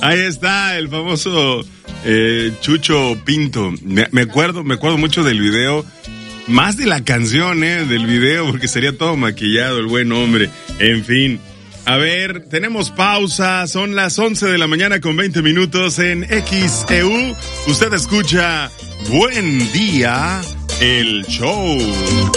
Ahí está el famoso Chucho Pinto. Me acuerdo mucho del video, más de la canción, del video, porque sería todo maquillado el buen hombre. En fin. A ver, tenemos pausa, son las 11 de la mañana con 20 minutos en XEU. Usted escucha Buen Día, el show.